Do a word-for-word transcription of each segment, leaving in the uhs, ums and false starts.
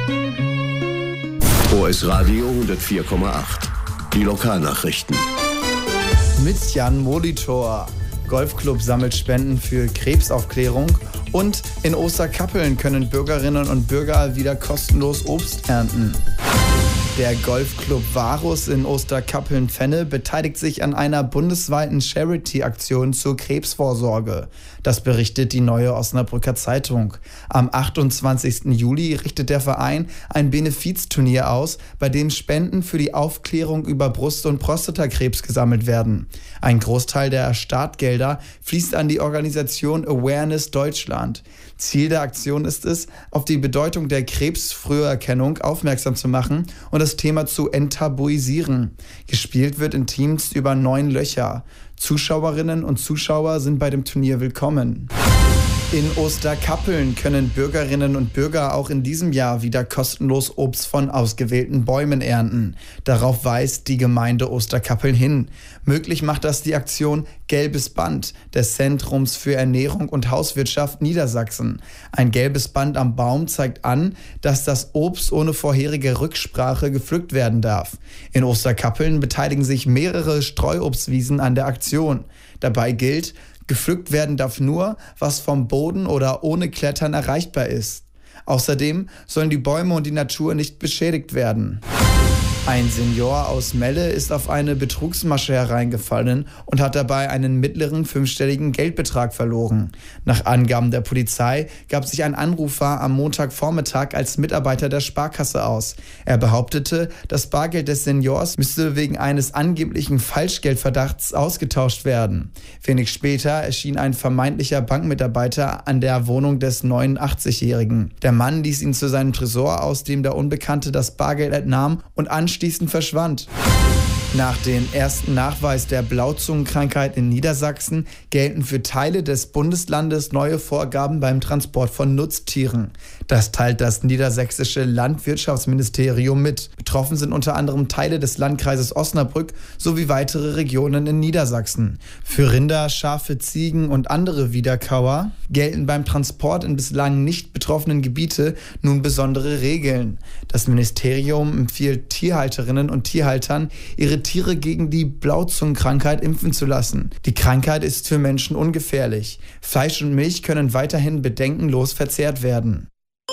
O S Radio hundertvier Komma acht. Die Lokalnachrichten. Mit Jan Molitor. Golfclub sammelt Spenden für Krebsaufklärung. Und in Osterkappeln können Bürgerinnen und Bürger wieder kostenlos Obst ernten. Der Golfclub Varus in Osterkappeln-Fenne beteiligt sich an einer bundesweiten Charity-Aktion zur Krebsvorsorge. Das berichtet die Neue Osnabrücker Zeitung. Am achtundzwanzigsten Juli richtet der Verein ein Benefizturnier aus, bei dem Spenden für die Aufklärung über Brust- und Prostatakrebs gesammelt werden. Ein Großteil der Startgelder fließt an die Organisation Awareness Deutschland. Ziel der Aktion ist es, auf die Bedeutung der Krebsfrüherkennung aufmerksam zu machen und das Thema zu enttabuisieren. Gespielt wird in Teams über neun Löcher. Zuschauerinnen und Zuschauer sind bei dem Turnier willkommen. In Osterkappeln können Bürgerinnen und Bürger auch in diesem Jahr wieder kostenlos Obst von ausgewählten Bäumen ernten. Darauf weist die Gemeinde Osterkappeln hin. Möglich macht das die Aktion Gelbes Band des Zentrums für Ernährung und Hauswirtschaft Niedersachsen. Ein gelbes Band am Baum zeigt an, dass das Obst ohne vorherige Rücksprache gepflückt werden darf. In Osterkappeln beteiligen sich mehrere Streuobstwiesen an der Aktion. Dabei gilt, gepflückt werden darf nur, was vom Boden oder ohne Klettern erreichbar ist. Außerdem sollen die Bäume und die Natur nicht beschädigt werden. Ein Senior aus Melle ist auf eine Betrugsmasche hereingefallen und hat dabei einen mittleren fünfstelligen Geldbetrag verloren. Nach Angaben der Polizei gab sich ein Anrufer am Montagvormittag als Mitarbeiter der Sparkasse aus. Er behauptete, das Bargeld des Seniors müsste wegen eines angeblichen Falschgeldverdachts ausgetauscht werden. Wenig später erschien ein vermeintlicher Bankmitarbeiter an der Wohnung des neunundachtzigjährigen. Der Mann ließ ihn zu seinem Tresor, aus dem der Unbekannte das Bargeld entnahm und anschließend verschwand. Nach dem ersten Nachweis der Blauzungenkrankheit in Niedersachsen gelten für Teile des Bundeslandes neue Vorgaben beim Transport von Nutztieren. Das teilt das niedersächsische Landwirtschaftsministerium mit. Betroffen sind unter anderem Teile des Landkreises Osnabrück sowie weitere Regionen in Niedersachsen. Für Rinder, Schafe, Ziegen und andere Wiederkauer gelten beim Transport in bislang nicht betroffenen Gebiete nun besondere Regeln. Das Ministerium empfiehlt Tierhalterinnen und Tierhaltern, ihre Tiere gegen die Blauzungenkrankheit impfen zu lassen. Die Krankheit ist für Menschen ungefährlich. Fleisch und Milch können weiterhin bedenkenlos verzehrt werden.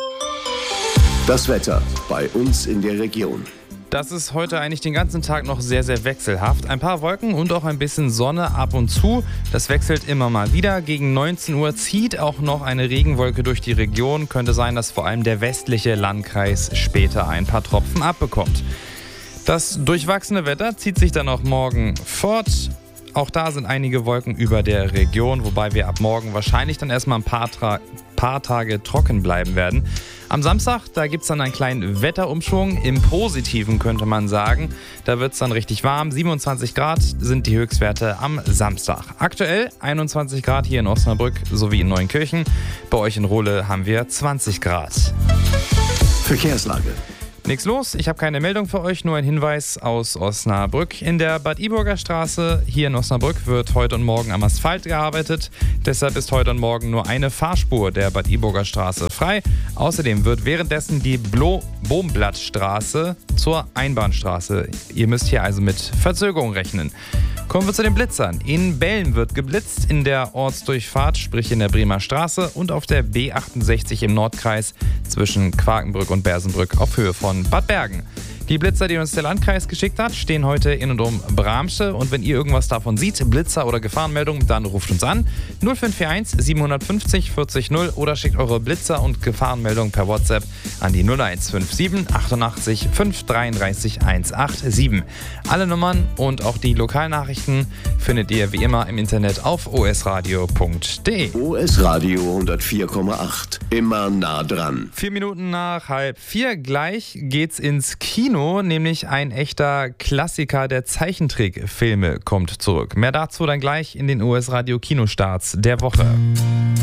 Das Wetter bei uns in der Region. Das ist heute eigentlich den ganzen Tag noch sehr, sehr wechselhaft. Ein paar Wolken und auch ein bisschen Sonne ab und zu. Das wechselt immer mal wieder. Gegen neunzehn Uhr zieht auch noch eine Regenwolke durch die Region. Könnte sein, dass vor allem der westliche Landkreis später ein paar Tropfen abbekommt. Das durchwachsene Wetter zieht sich dann auch morgen fort. Auch da sind einige Wolken über der Region, wobei wir ab morgen wahrscheinlich dann erstmal ein paar, Tra- paar Tage trocken bleiben werden. Am Samstag, da gibt es dann einen kleinen Wetterumschwung, im Positiven könnte man sagen. Da wird es dann richtig warm, siebenundzwanzig Grad sind die Höchstwerte am Samstag. Aktuell einundzwanzig Grad hier in Osnabrück sowie in Neunkirchen. Bei euch in Rohle haben wir zwanzig Grad. Verkehrslage. Nichts los, ich habe keine Meldung für euch, nur ein Hinweis aus Osnabrück. In der Bad-Iburger Straße hier in Osnabrück wird heute und morgen am Asphalt gearbeitet. Deshalb ist heute und morgen nur eine Fahrspur der Bad-Iburger Straße frei. Außerdem wird währenddessen die Blo- Bohmblattstraße zur Einbahnstraße. Ihr müsst hier also mit Verzögerung rechnen. Kommen wir zu den Blitzern. In Belln wird geblitzt, in der Ortsdurchfahrt, sprich in der Bremer Straße und auf der B achtundsechzig im Nordkreis zwischen Quakenbrück und Bersenbrück auf Höhe von Bad Bergen. Die Blitzer, die uns der Landkreis geschickt hat, stehen heute in und um Bramsche. Und wenn ihr irgendwas davon seht, Blitzer oder Gefahrenmeldung, dann ruft uns an. null fünf vier eins sieben fünf null vierzig null oder schickt eure Blitzer- und Gefahrenmeldung per WhatsApp an die null eins fünf sieben achtundachtzig fünf dreiunddreißig hundertsiebenundachtzig. Alle Nummern und auch die Lokalnachrichten findet ihr wie immer im Internet auf o s radio punkt d e. O S Radio hundertvier Komma acht. Immer nah dran. Vier Minuten nach halb vier. Gleich geht's ins Kino. Nämlich ein echter Klassiker der Zeichentrickfilme kommt zurück. Mehr dazu dann gleich in den O S Radio Kinostarts der Woche.